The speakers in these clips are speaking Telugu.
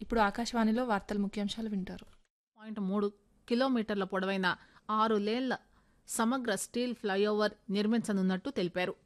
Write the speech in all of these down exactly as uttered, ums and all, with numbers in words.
ఇప్పుడు ఆకాశవాణిలో వార్తల ముఖ్యాంశాలు వింటారు. పాయింట్ మూడు కిలోమీటర్ల పొడవైన ఆరు లేన్ల సమగ్ర స్టీల్ ఫ్లైఓవర్ నిర్మించనున్నట్టు తెలిపారు.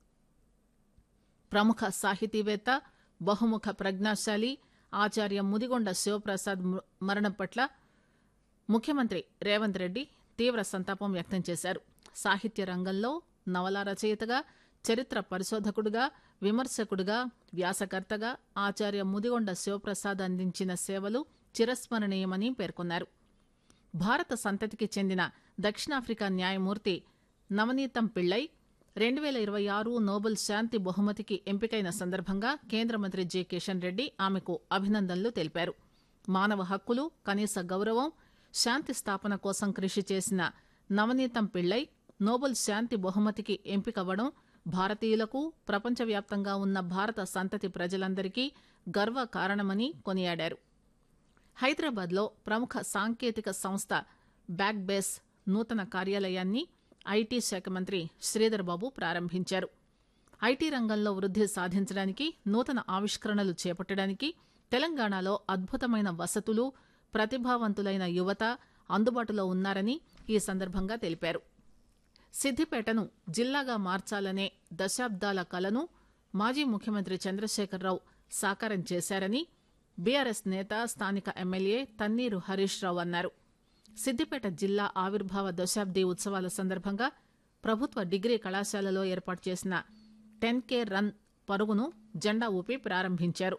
ప్రముఖ సాహితీవేత్త, బహుముఖ ప్రజ్ఞాశాలి ఆచార్య ముదిగొండ శివప్రసాద్ మరణం పట్ల ముఖ్యమంత్రి రేవంత్ రెడ్డి తీవ్ర సంతాపం వ్యక్తం చేశారు. సాహిత్య రంగంలో నవల రచయితగా, చరిత్ర పరిశోధకుడుగా, విమర్శకుడుగా, వ్యాసకర్తగా ఆచార్య ముదిగొండ శివప్రసాద్ అందించిన సేవలు చిరస్మరణీయమని పేర్కొన్నారు. భారత సంతతికి చెందిన దక్షిణాఫ్రికా న్యాయమూర్తి నవనీతం పిళ్ళై రెండు పేల ఇరవై ఆరు నోబెల్ శాంతి బహుమతికి ఎంపికైన సందర్భంగా కేంద్ర మంత్రి జి కిషన్ రెడ్డి ఆమెకు అభినందనలు తెలిపారు. మానవ హక్కులు, కనీస గౌరవం, శాంతి స్థాపన కోసం కృషి చేసిన నవనీతం పిళ్ళై నోబెల్ శాంతి బహుమతికి ఎంపికవ్వడం భారతీయులకు, ప్రపంచవ్యాప్తంగా ఉన్న భారత సంతతి ప్రజలందరికీ గర్వకారణమని కొనియాడారు. హైదరాబాద్ లో ప్రముఖ సాంకేతిక సంస్థ బ్యాక్ బేస్ నూతన కార్యాలయాన్ని ఐటీ శాఖ మంత్రి శ్రీధర్ బాబు ప్రారంభించారు. ఐటీ రంగంలో వృద్ది సాధించడానికి, నూతన ఆవిష్కరణలు చేపట్టడానికి తెలంగాణలో అద్భుతమైన వసతులు, ప్రతిభావంతులైన యువత అందుబాటులో ఉన్నారని ఈ సందర్భంగా తెలిపారు. సిద్దిపేటను జిల్లాగా మార్చాలనే దశాబ్దాల కలను మాజీ ముఖ్యమంత్రి చంద్రశేఖరరావు సాకారం చేశారని బీఆర్ఎస్ నేత, స్థానిక ఎమ్మెల్యే తన్నీరు హరీష్ రావు అన్నారు. సిద్దిపేట జిల్లా ఆవిర్భావ దశాబ్ది ఉత్సవాల సందర్భంగా ప్రభుత్వ డిగ్రీ కళాశాలలో ఏర్పాటు చేసిన టెన్ కే రన్ పరుగును జెండా ఊపి ప్రారంభించారు.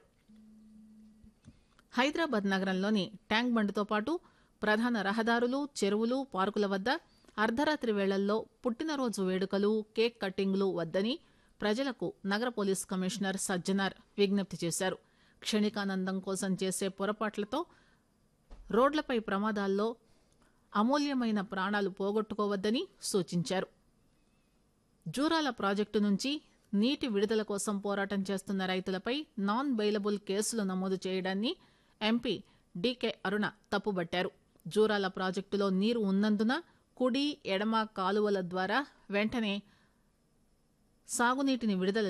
హైదరాబాద్ నగరంలోని ట్యాంక్ బండ్తో పాటు ప్రధాన రహదారులు, చెరువులు, పార్కుల వద్ద అర్ధరాత్రి వేళల్లో పుట్టినరోజు వేడుకలు, కేక్ కట్టింగ్లు వద్దని ప్రజలకు నగర పోలీస్ కమిషనర్ సజ్జనార్ విజ్ఞప్తి చేశారు. క్షణికానందం కోసం చేసే పొరపాట్లతో రోడ్లపై ప్రమాదాల్లో అమూల్యమైన ప్రాణాలు పోగొట్టుకోవద్దని సూచించారు. జూరాల ప్రాజెక్టు నుంచి నీటి విడుదల కోసం పోరాటం చేస్తున్న రైతులపై నాన్ బెయిలబుల్ కేసులు నమోదు చేయడాన్ని ఎంపీ డీకే అరుణ తప్పుబట్టారు. జూరాల ప్రాజెక్టులో నీరు ఉన్నందున కుడి, ఎడమ కాలువల ద్వారా వెంటనే సాగునీటిని విడుదల